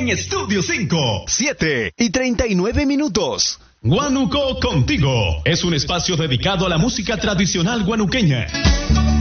en Estudio 5. 7:39. Guanuco Contigo es un espacio dedicado a la música tradicional guanuqueña.